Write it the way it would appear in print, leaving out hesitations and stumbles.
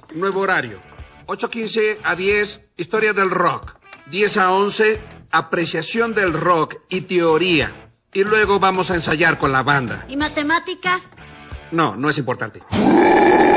nuevo horario. 8:15 a 10, historia del rock. 10 a 11, apreciación del rock y teoría. Y luego vamos a ensayar con la banda. ¿Y matemáticas? No, no es importante.